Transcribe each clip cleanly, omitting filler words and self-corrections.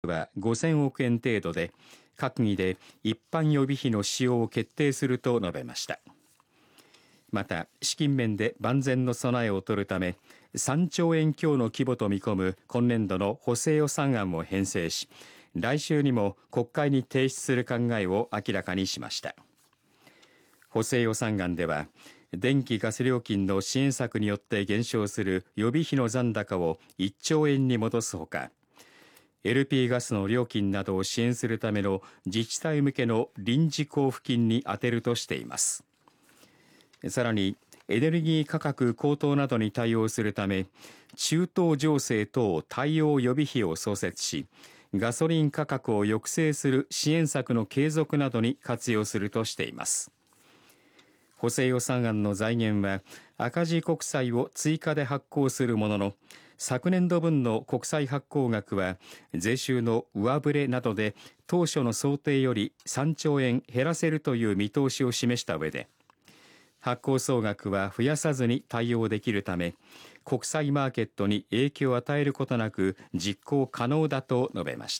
は5000億円程度で、閣議で一般予備費の使用を決定すると述べました。また、資金面で万全の備えを取るため、3兆円強の規模と見込む今年度の補正予算案を編成し、来週にも国会に提出する考えを明らかにしました。補正予算案では、電気・ガス料金の支援策によって減少する予備費の残高を1兆円に戻すほか、LP ガスの料金などを支援するための自治体向けの臨時交付金に充てるとしています。さらに、エネルギー価格高騰などに対応するため、中東情勢等対応予備費を創設し、ガソリン価格を抑制する支援策の継続などに活用するとしています。補正予算案の財源は、赤字国債を追加で発行するものの、昨年度分の国債発行額は税収の上振れなどで当初の想定より3兆円減らせるという見通しを示した上で、発行総額は増やさずに対応できるため、国際マーケットに影響を与えることなく実行可能だと述べました。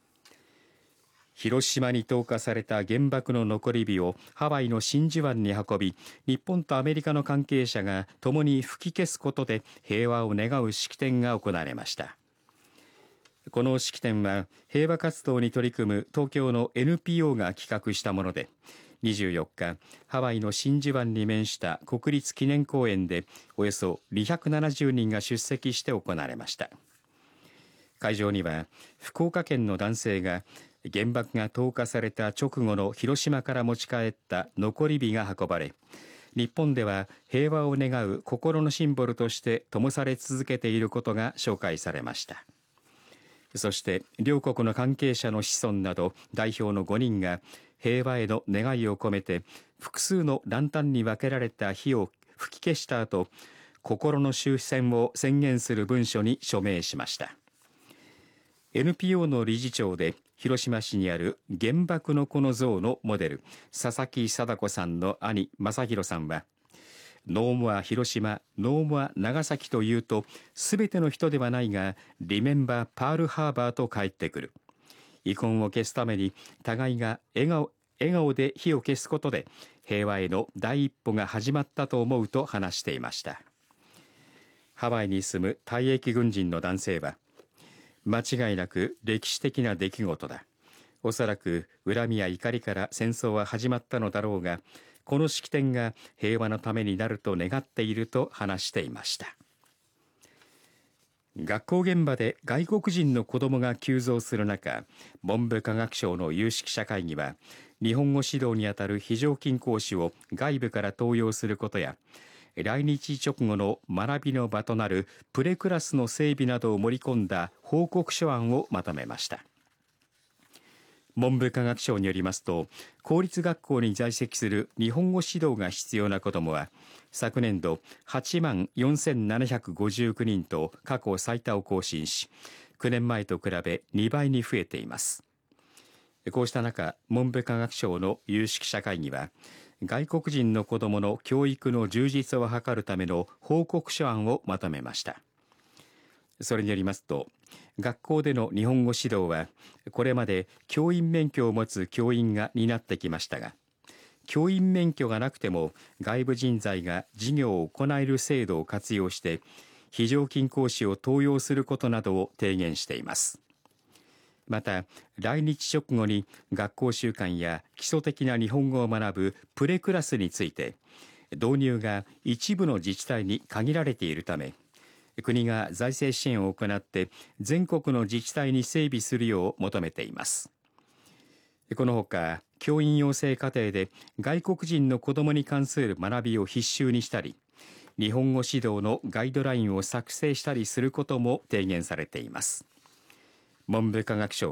広島に投下された原爆の残り火をハワイの真珠湾に運び、日本とアメリカの関係者が共に吹き消すことで平和を願う式典が行われました。この式典は平和活動に取り組む東京の NPO が企画したもので、24日、ハワイの真珠湾に面した国立記念公園でおよそ270人が出席して行われました。会場には福岡県の男性が原爆が投下された直後の広島から持ち帰った残り火が運ばれ、日本では平和を願う心のシンボルとして灯され続けていることが紹介されました。そして両国の関係者の子孫など代表の5人が平和への願いを込めて複数のランタンに分けられた火を吹き消した後、心の終戦を宣言する文書に署名しました。NPO の理事長で広島市にある原爆の子の像のモデル佐々木貞子さんの兄正弘さんは、ノーモア広島、ノーモア長崎というとすべての人ではないがリメンバーパールハーバーと帰ってくる。遺恨を消すために互いが笑顔で火を消すことで平和への第一歩が始まったと思うと話していました。ハワイに住む退役軍人の男性は、間違いなく歴史的な出来事だ。おそらく恨みや怒りから戦争は始まったのだろうが、この式典が平和のためになると願っていると話していました。学校現場で外国人の子どもが急増する中、文部科学省の有識者会議は、日本語指導にあたる非常勤講師を外部から登用することや、来日直後の学びの場となるプレクラスの整備などを盛り込んだ報告書案をまとめました。文部科学省によりますと、公立学校に在籍する日本語指導が必要な子どもは、昨年度8万4759人と過去最多を更新し、9年前と比べ2倍に増えています。こうした中、文部科学省の有識者会議は、外国人の子どもの教育の充実を図るための報告書案をまとめました。それによりますと、学校での日本語指導はこれまで教員免許を持つ教員が担ってきましたが、教員免許がなくても外部人材が授業を行える制度を活用して非常勤講師を登用することなどを提言しています。また、来日直後に学校習慣や基礎的な日本語を学ぶプレクラスについて、導入が一部の自治体に限られているため、国が財政支援を行って全国の自治体に整備するよう求めています。このほか、教員養成課程で外国人の子どもに関する学びを必修にしたり、日本語指導のガイドラインを作成したりすることも提言されています。文部科学省